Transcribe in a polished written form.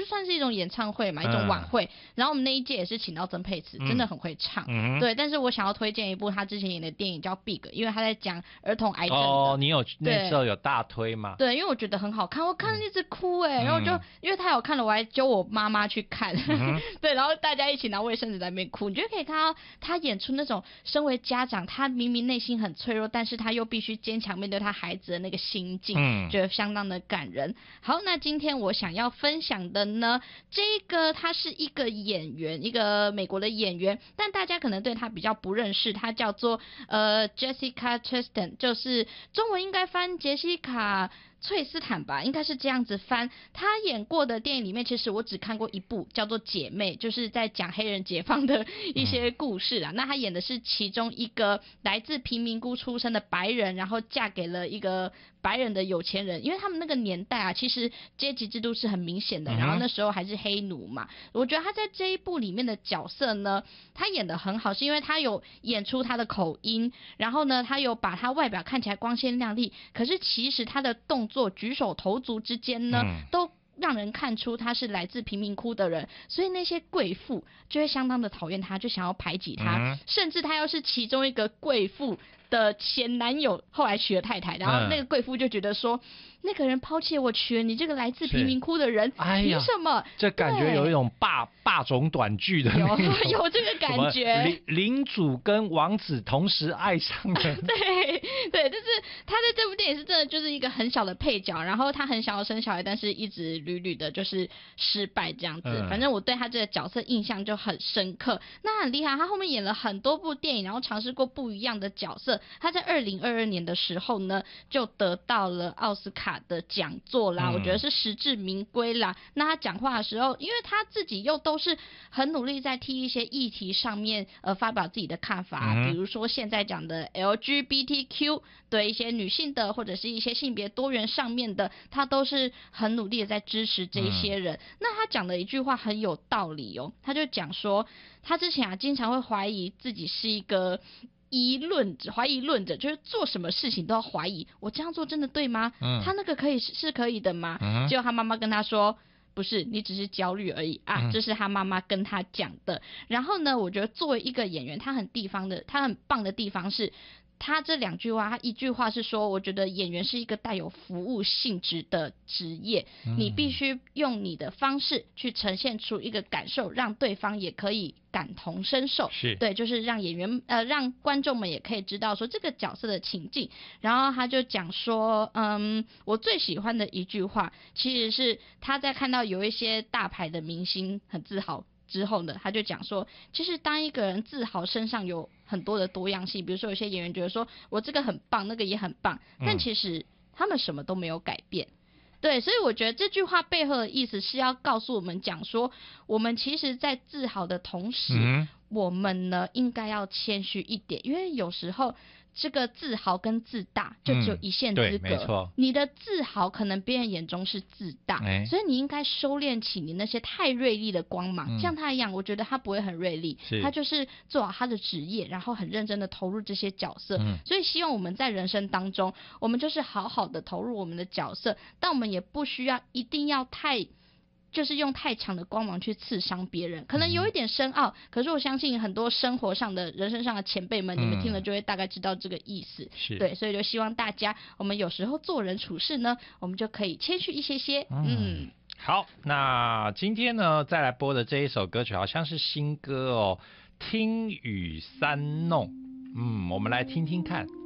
就算是一种演唱会嘛，一种晚会。然后我们那一届也是请到曾沛慈，真的很会唱。对，但是我想要推荐一部他之前演的电影叫《Big》，因为他在讲儿童癌症的。 哦，你有那时候有大推吗？ 对，因为我觉得很好看，我看了一直哭然后就因为太好看了，我还揪我妈妈去看。对，然后大家一起拿卫生纸在那边哭，你就可以看到他演出那种身为家长，他明明内心很脆弱，但是他又必须坚强面对他孩子的那个心境，觉得相当的感人。好，那今天我想要分享的呢，这个他是一个演员，一个美国的演员，但大家可能对他比较不认识，他叫做Jessica Chastain， 就是中文应该翻杰西卡翠斯坦吧，应该是这样子翻。他演过的电影里面，其实我只看过一部，叫做《姐妹》，就是在讲黑人解放的一些故事啦。那他演的是其中一个来自贫民窟出身的白人，然后嫁给了一个白人的有钱人。因为他们那个年代啊，其实阶级制度是很明显的，然后那时候还是黑奴嘛。我觉得他在这一部里面的角色呢，他演得很好，是因为他有演出他的口音，然后呢，他有把他外表看起来光鲜亮丽，可是其实他的动作举手投足之间呢，都让人看出他是来自贫民窟的人，所以那些贵妇就会相当的讨厌他，就想要排挤他，甚至他又是其中一个贵妇的前男友后来娶了太太，然后那个贵妇就觉得说，那个人抛弃我娶了你这个来自贫民窟的人，凭什么？ 这感觉有一种霸总短剧的那种， 有这个感觉。 领主跟王子同时爱上了。 对，就是他在这部电影是真的就是一个很小的配角，然后他很想要生小孩，但是一直屡屡的就是失败这样子。反正我对他这个角色印象就很深刻。那很厉害，他后面演了很多部电影，然后尝试过不一样的角色。他在2022年的时候呢，就得到了奥斯卡的讲座啦，我觉得是实至名归啦。那他讲话的时候，因为他自己又都是很努力在替一些议题上面发表自己的看法，比如说现在讲的 LGBTQ 对一些女性的或者是一些性别多元上面的，他都是很努力的在支持这一些人。那他讲的一句话很有道理哦，他就讲说他之前经常会怀疑自己是一个怀疑论者，就是做什么事情都要怀疑，我这样做真的对吗？他那个是可以的吗？结果他妈妈跟他说，不是，你只是焦虑而已啊，这是他妈妈跟他讲的。然后呢，我觉得作为一个演员，他很棒的地方是，他这两句话，他一句话是说，我觉得演员是一个带有服务性质的职业，你必须用你的方式去呈现出一个感受，让对方也可以感同身受，对，就是让演员让观众们也可以知道说这个角色的情境。然后他就讲说，我最喜欢的一句话，其实是他在看到有一些大牌的明星很自豪之后呢，他就讲说，其实当一个人自豪身上有很多的多样性，比如说有些演员觉得说我这个很棒，那个也很棒，但其实他们什么都没有改变。对，所以我觉得这句话背后的意思是要告诉我们讲说，我们其实在自豪的同时，我们呢应该要谦虚一点，因为有时候这个自豪跟自大就只有一线之隔， 没错， 你的自豪可能别人眼中是自大，所以你应该收敛起你那些太锐利的光芒，像他一样，我觉得他不会很锐利，他就是做好他的职业，然后很认真的投入这些角色，所以希望我们在人生当中，我们就是好好的投入我们的角色，但我们也不需要一定要就是用太强的光芒去刺伤别人，可能有一点深奥，可是我相信很多生活上的人生上的前辈们，你们听了就会大概知道这个意思。对，所以就希望大家，我们有时候做人处事呢，我们就可以谦虚一些些。 好，那今天呢再来播的这一首歌曲好像是新歌哦，听雨三弄，我们来听听看。